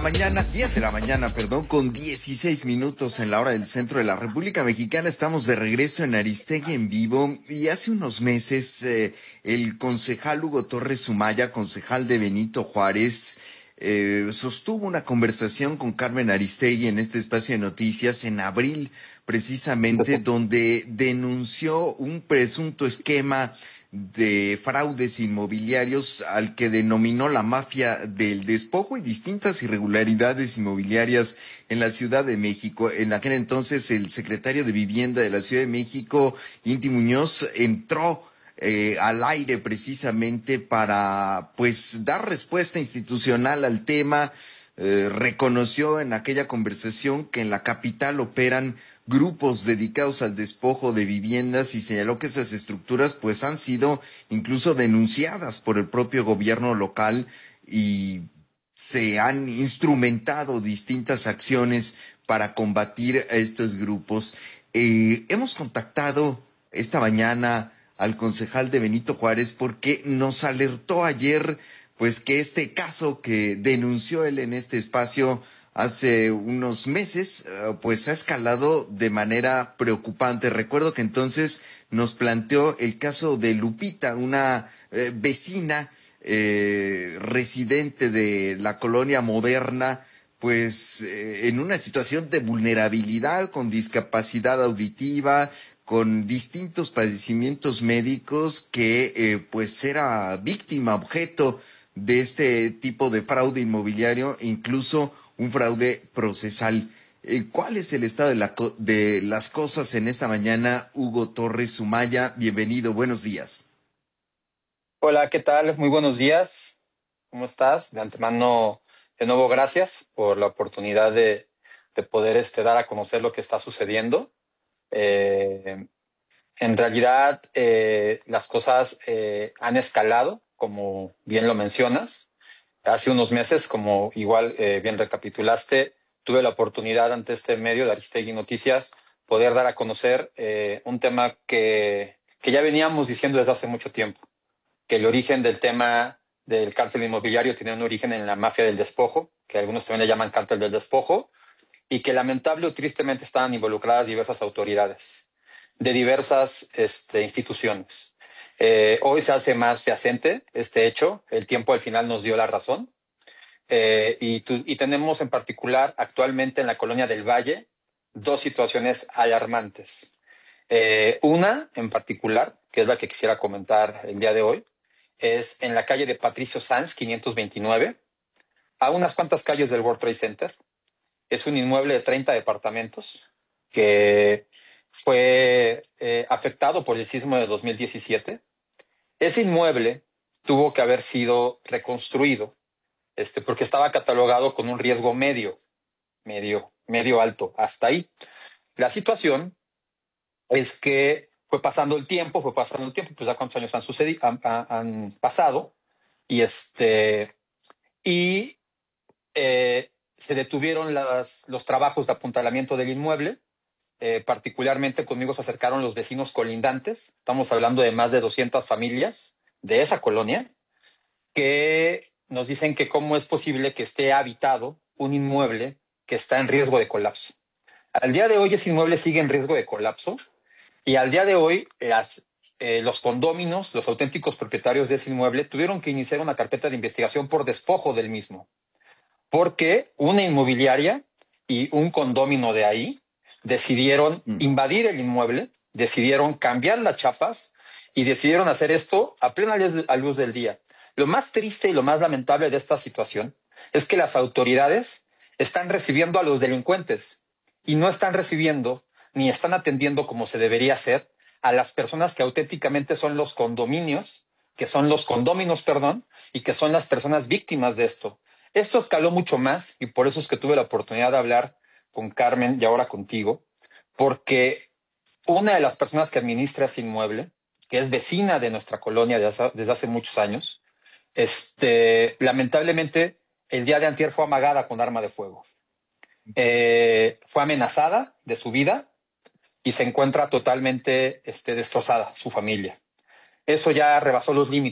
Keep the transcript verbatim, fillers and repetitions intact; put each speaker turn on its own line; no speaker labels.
mañana, diez de la mañana, perdón, con dieciséis minutos en la hora del centro de la República Mexicana. Estamos de regreso en Aristegui en vivo y hace unos meses eh, el concejal Hugo Torres Sumaya, concejal de Benito Juárez, eh, sostuvo una conversación con Carmen Aristegui en este espacio de noticias en abril, precisamente, donde denunció un presunto esquema de fraudes inmobiliarios al que denominó la mafia del despojo y distintas irregularidades inmobiliarias en la Ciudad de México. En aquel entonces el secretario de Vivienda de la Ciudad de México, Inti Muñoz, entró eh, al aire precisamente para pues dar respuesta institucional al tema. Eh, reconoció en aquella conversación que en la capital operan grupos dedicados al despojo de viviendas y señaló que esas estructuras pues han sido incluso denunciadas por el propio gobierno local y se han instrumentado distintas acciones para combatir a estos grupos. Eh, hemos contactado esta mañana al concejal de Benito Juárez porque nos alertó ayer pues que este caso que denunció él en este espacio hace unos meses, pues ha escalado de manera preocupante. Recuerdo que entonces nos planteó el caso de Lupita, una eh, vecina eh, residente de la colonia Moderna, pues eh, en una situación de vulnerabilidad, con discapacidad auditiva, con distintos padecimientos médicos, que eh, pues era víctima, objeto de este tipo de fraude inmobiliario, incluso un fraude procesal. Eh, ¿Cuál es el estado de, la co- de las cosas en esta mañana, Hugo Torres Sumaya? Bienvenido, buenos días.
Hola, ¿qué tal? Muy buenos días. ¿Cómo estás? De antemano, de nuevo, gracias por la oportunidad de, de poder este, dar a conocer lo que está sucediendo. Eh, en realidad, eh, las cosas eh, han escalado, como bien lo mencionas. Hace unos meses, como igual eh, bien recapitulaste, tuve la oportunidad ante este medio de Aristegui Noticias poder dar a conocer eh, un tema que, que ya veníamos diciendo desde hace mucho tiempo, que el origen del tema del cártel inmobiliario tiene un origen en la mafia del despojo, que algunos también le llaman cártel del despojo, y que lamentable o tristemente estaban involucradas diversas autoridades de diversas este, instituciones. Eh, hoy se hace más fehaciente este hecho, el tiempo al final nos dio la razón, eh, y, tu, y tenemos en particular actualmente en la colonia del Valle dos situaciones alarmantes. Eh, una en particular, que es la que quisiera comentar el día de hoy, es en la calle de Patricio Sanz, quinientos veintinueve, a unas cuantas calles del World Trade Center. Es un inmueble de treinta departamentos que fue eh, afectado por el sismo de dos mil diecisiete. Ese inmueble tuvo que haber sido reconstruido este, porque estaba catalogado con un riesgo medio, medio, medio alto, hasta ahí. La situación es que fue pasando el tiempo, fue pasando el tiempo, pues ya cuántos años han sucedido, han, han, han pasado, y este, y eh, se detuvieron las, los trabajos de apuntalamiento del inmueble. Eh, particularmente conmigo se acercaron los vecinos colindantes. Estamos hablando de más de doscientas familias de esa colonia que nos dicen que cómo es posible que esté habitado un inmueble que está en riesgo de colapso. Al día de hoy ese inmueble sigue en riesgo de colapso y al día de hoy las, eh, los condóminos, los auténticos propietarios de ese inmueble, tuvieron que iniciar una carpeta de investigación por despojo del mismo, porque una inmobiliaria y un condómino de ahí decidieron
Mm.
invadir el inmueble, decidieron cambiar las chapas y decidieron hacer esto a plena luz, a luz del día. Lo más triste y lo más lamentable de esta situación es que las autoridades están recibiendo a los delincuentes y no están recibiendo ni están atendiendo como se debería hacer a las personas que auténticamente son los condominios, que son los condóminos, perdón, y que son las personas víctimas de esto. Esto escaló mucho más y por eso es que tuve la oportunidad de hablar con Carmen y ahora contigo, porque una de las personas que administra ese inmueble, que es vecina de nuestra colonia desde hace, desde hace muchos años, este, lamentablemente el día de antier fue amagada con arma de fuego. Eh, fue amenazada de su vida y se encuentra totalmente este, destrozada su familia. Eso ya rebasó los límites.